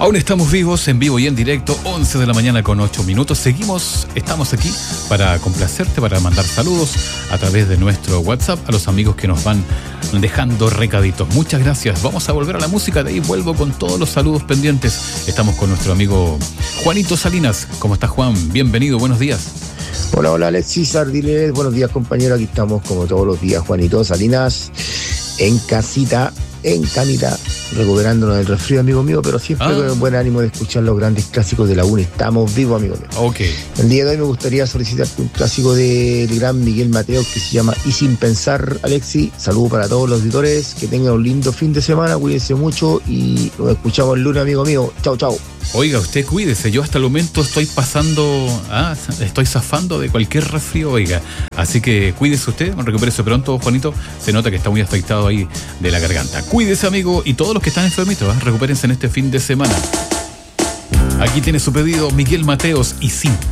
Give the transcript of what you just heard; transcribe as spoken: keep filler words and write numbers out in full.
Aún estamos vivos, en vivo y en directo, once de la mañana con ocho minutos. Seguimos, estamos aquí para complacerte, para mandar saludos a través de nuestro WhatsApp a los amigos que nos van dejando recaditos. Muchas gracias. Vamos a volver a la música, de ahí vuelvo con todos los saludos pendientes. Estamos con nuestro amigo Juanito Salinas. ¿Cómo estás, Juan? Bienvenido, buenos días. Hola, hola, Alexis Ardiles. Buenos días, compañero. Aquí estamos como todos los días, Juanito Salinas, en casita, en camita, recuperándonos del resfrío, amigo mío, pero siempre ah. con buen ánimo de escuchar los grandes clásicos de la U N. Estamos vivos, amigo mío. Ok. El día de hoy me gustaría solicitarte un clásico del gran Miguel Mateos que se llama Y Sin Pensar, Alexi. Saludos para todos los auditores, que tengan un lindo fin de semana, cuídense mucho y nos escuchamos el lunes, amigo mío. Chau, chau. Oiga, usted cuídese, yo hasta el momento estoy pasando, ah, estoy zafando de cualquier resfrío, oiga. Así que cuídese usted, recupérese pronto, Juanito. Se nota que está muy afectado ahí de la garganta. Cuídese, amigo, y todos los que están enfermitos, ¿eh? Recupérense en este fin de semana. Aquí tiene su pedido Miguel Mateos y Sin